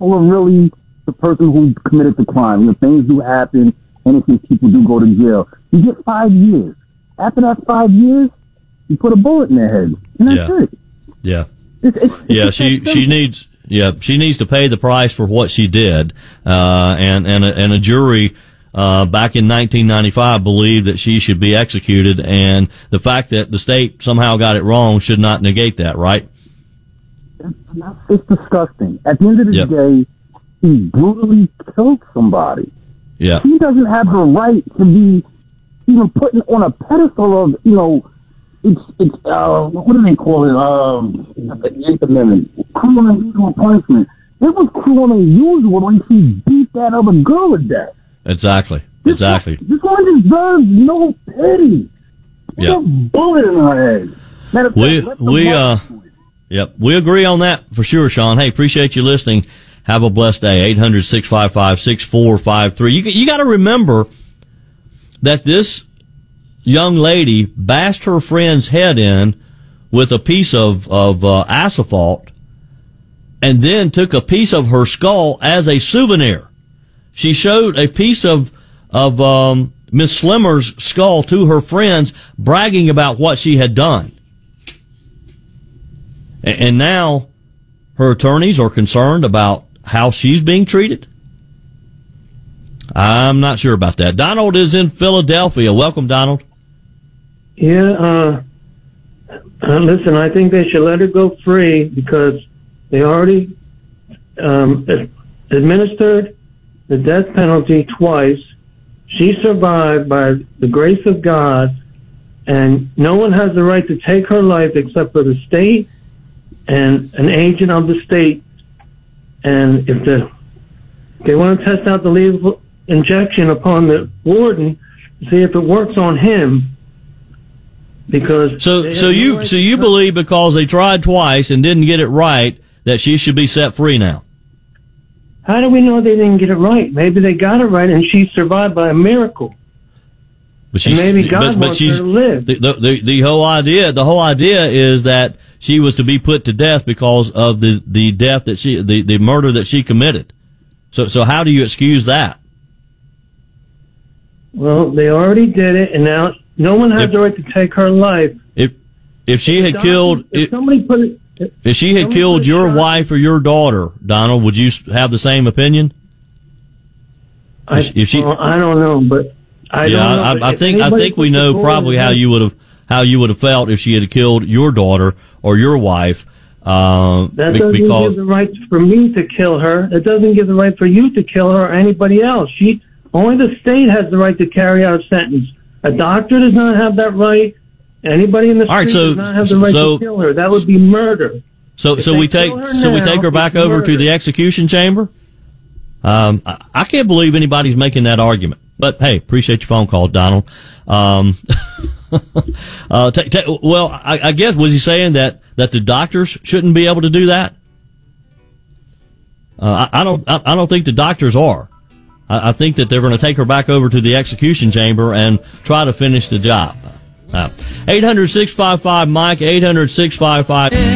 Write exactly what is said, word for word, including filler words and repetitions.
or really the person who committed the crime. You know, things do happen, innocent people do go to jail. You get five years. After that five years, you put a bullet in their head, and that's yeah. it. Yeah. It's, it's, yeah, it's she she needs yeah she needs to pay the price for what she did, uh, and and a, and a jury uh, back in nineteen ninety-five believed that she should be executed, and the fact that the state somehow got it wrong should not negate that, right? It's disgusting. At the end of the yep. day, he brutally killed somebody. Yeah, he doesn't have the right to be even put on a pedestal of, you know, it's it's uh what do they call it? Um, the Eighth Amendment, cruel and unusual punishment. It was cruel and unusual when she beat that other girl to death. Exactly. This exactly. One, this one deserves no pity. Yeah. A bullet in her head. Matter of we fact, we uh. Yep, we agree on that for sure, Sean. Hey, appreciate you listening. Have a blessed day. eight hundred, six five five, six four five three. You, you got to remember that this young lady bashed her friend's head in with a piece of, of uh, asphalt and then took a piece of her skull as a souvenir. She showed a piece of, of um, Miss Slimmer's skull to her friends, bragging about what she had done. And now her attorneys are concerned about how she's being treated. I'm not sure about that. Donald is in Philadelphia. Welcome, Donald. Yeah, uh, uh, listen, I think they should let her go free because they already um, administered the death penalty twice. She survived by the grace of God, and no one has the right to take her life except for the state and an agent of the state. And if the, they want to test out the lethal injection upon the warden, see if it works on him. Because so, so you, right so you believe because they tried twice and didn't get it right that she should be set free now? How do we know they didn't get it right? Maybe they got it right and she survived by a miracle. But she's, and maybe God but, but wants she's, her to live. The, the, the whole idea, the whole idea is that she was to be put to death because of the, the death that she, the, the murder that she committed. So, so how do you excuse that? Well, they already did it, and now no one has if, the right to take her life. If, if she if had Donald, killed, if if, somebody put it, if, if she had killed your shot, wife or your daughter, Donald, would you have the same opinion? I, if she, well, I don't know, but I yeah, don't know. I, I think I think we know probably how you would have how you would have felt if she had killed your daughter or your wife. Uh, that doesn't because, give the right for me to kill her. It doesn't give the right for you to kill her or anybody else. She only the state has the right to carry out a sentence. A doctor does not have that right. Anybody in the street right, so, does not have the right so, to kill her. That would be murder. So, if so we take so now, we take her back over murder. to the execution chamber. Um, I, I can't believe anybody's making that argument. But hey, appreciate your phone call, Donald. Um, uh, t- t- well, I, I guess was he saying that that the doctors shouldn't be able to do that? Uh, I, I don't. I, I don't think the doctors are. I, I think that they're going to take her back over to the execution chamber and try to finish the job. Uh, eight hundred, six five five, Mike, eight hundred, six five five